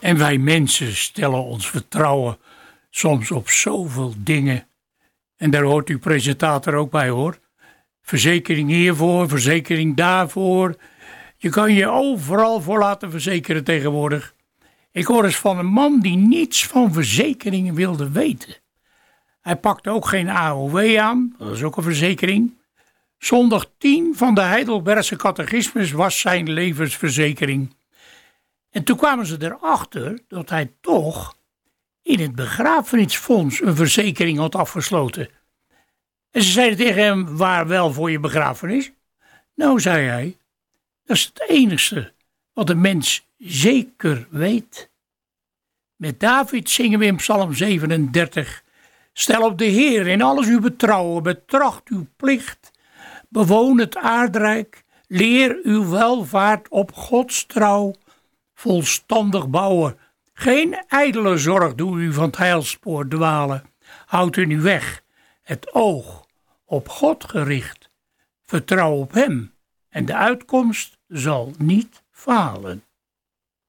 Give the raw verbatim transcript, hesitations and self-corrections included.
En wij mensen stellen ons vertrouwen soms op zoveel dingen. En daar hoort uw presentator ook bij, hoor. Verzekering hiervoor, verzekering daarvoor. Je kan je overal voor laten verzekeren tegenwoordig. Ik hoor eens van een man die niets van verzekeringen wilde weten. Hij pakte ook geen A O W aan, dat is ook een verzekering. Zondag tien van de Heidelbergse catechismus was zijn levensverzekering. En toen kwamen ze erachter dat hij toch in het begrafenisfonds een verzekering had afgesloten. En ze zeiden tegen hem, waar wel voor je begrafenis? Nou, zei hij, dat is het enigste wat een mens zeker weet. Met David zingen we in Psalm zevenendertig. Stel op de Heer in alles uw betrouwen, betracht uw plicht. Bewoon het aardrijk, leer uw welvaart op Gods trouw. Volstandig bouwen, geen ijdele zorg doe u van het heilspoor dwalen. Houd in uw weg, het oog op God gericht. Vertrouw op hem en de uitkomst zal niet falen.